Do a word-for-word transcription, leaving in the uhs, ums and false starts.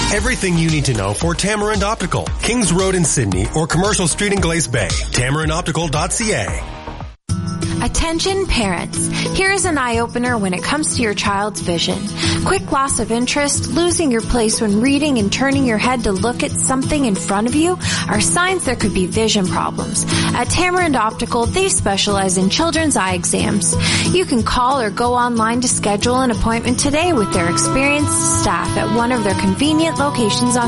Everything you need to know for Tamarind Optical, Kings Road in Sydney or Commercial Street in Glace Bay. tamarind optical dot c a. Attention parents. Here is an eye-opener when it comes to your child's vision. Quick loss of interest, losing your place when reading and turning your head to look at something in front of you are signs there could be vision problems. At Tamarind Optical, they specialize in children's eye exams. You can call or go online to schedule an appointment today with their experienced staff at one of their convenient locations on